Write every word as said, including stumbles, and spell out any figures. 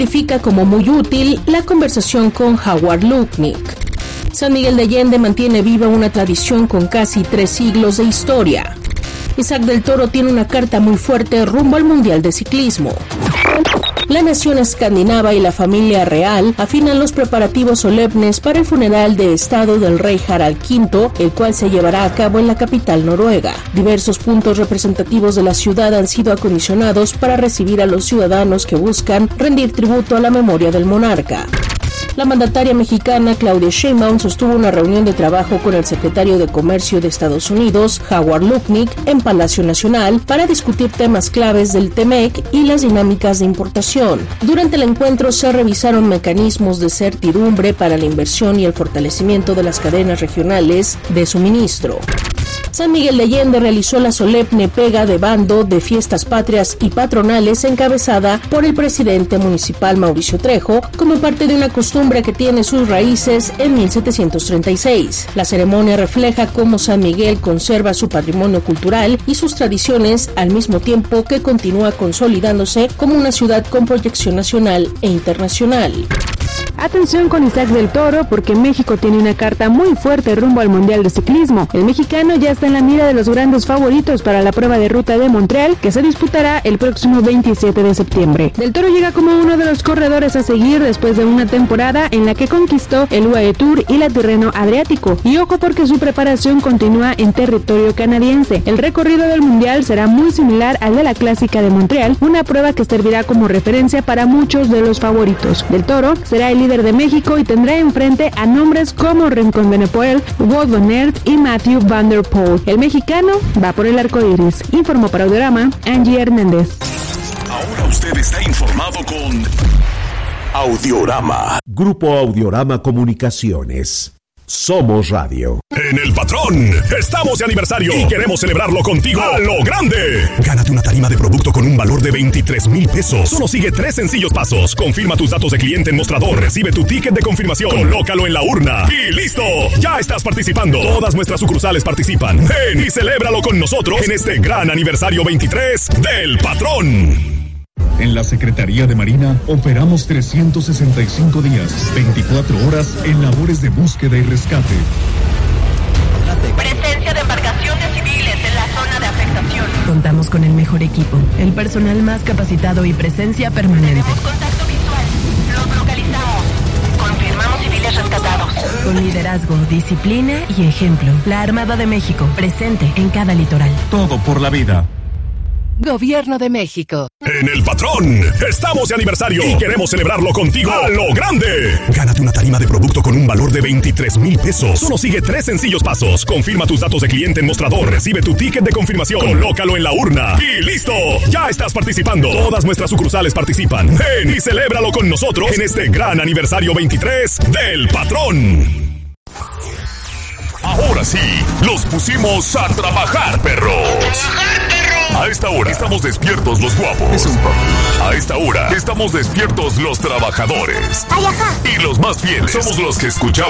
califica como muy útil la conversación con Howard Lutnick. San Miguel de Allende mantiene viva una tradición con casi tres siglos de historia. Isaac del Toro tiene una carta muy fuerte rumbo al Mundial de Ciclismo. La nación escandinava y la familia real afinan los preparativos solemnes para el funeral de estado del rey Harald quinto, el cual se llevará a cabo en la capital noruega. Diversos puntos representativos de la ciudad han sido acondicionados para recibir a los ciudadanos que buscan rendir tributo a la memoria del monarca. La mandataria mexicana Claudia Sheinbaum sostuvo una reunión de trabajo con el secretario de Comercio de Estados Unidos, Howard Lutnick, en Palacio Nacional para discutir temas claves del T M E C y las dinámicas de importación. Durante el encuentro se revisaron mecanismos de certidumbre para la inversión y el fortalecimiento de las cadenas regionales de suministro. San Miguel de Allende realizó la solemne pega de bando de fiestas patrias y patronales encabezada por el presidente municipal Mauricio Trejo como parte de una costumbre que tiene sus raíces en mil setecientos treinta y seis. La ceremonia refleja cómo San Miguel conserva su patrimonio cultural y sus tradiciones al mismo tiempo que continúa consolidándose como una ciudad con proyección nacional e internacional. Atención con Isaac del Toro porque México tiene una carta muy fuerte rumbo al Mundial de Ciclismo. El mexicano ya está en la mira de los grandes favoritos para la prueba de ruta de Montreal que se disputará el próximo veintisiete de septiembre. Del Toro llega como uno de los corredores a seguir después de una temporada en la que conquistó el U A E Tour y la Tirreno Adriático. Y ojo porque su preparación continúa en territorio canadiense. El recorrido del Mundial será muy similar al de la Clásica de Montreal, una prueba que servirá como referencia para muchos de los favoritos. Del Toro será el líder de México y tendrá enfrente a nombres como Rincón Benepoel, Wout van Aert y Matthew van der Poel. El mexicano va por el arco iris. Informó para Audiorama Angie Hernández. Ahora usted está informado con Audiorama. Grupo Audiorama Comunicaciones. Somos Radio. En El Patrón estamos de aniversario y queremos celebrarlo contigo a lo grande. Gánate una tarima de producto con un valor de veintitrés mil pesos. Solo sigue tres sencillos pasos. Confirma tus datos de cliente en mostrador. Recibe tu ticket de confirmación. Colócalo en la urna. Y listo. Ya estás participando. Todas nuestras sucursales participan. Ven y celébralo con nosotros en este gran aniversario veintitrés del Patrón. En la Secretaría de Marina operamos trescientos sesenta y cinco días, veinticuatro horas en labores de búsqueda y rescate. Presencia de embarcaciones civiles en la zona de afectación. Contamos con el mejor equipo, el personal más capacitado y presencia permanente. Tenemos contacto visual. Los localizamos. Confirmamos civiles rescatados. Con liderazgo, disciplina y ejemplo. La Armada de México, presente en cada litoral. Todo por la vida. Gobierno de México. En El Patrón estamos de aniversario y queremos celebrarlo contigo a lo grande. Gánate una tarima de producto con un valor de veintitrés mil pesos. Solo sigue tres sencillos pasos. Confirma tus datos de cliente en mostrador. Recibe tu ticket de confirmación. Colócalo en la urna. Y listo. Ya estás participando. Todas nuestras sucursales participan. Ven y celébralo con nosotros en este gran aniversario veintitrés del Patrón. Ahora sí, los pusimos a trabajar, perros. A esta hora estamos despiertos los guapos. Es un poco. A esta hora estamos despiertos los trabajadores. Ay, ajá. Y los más fieles somos los que escuchamos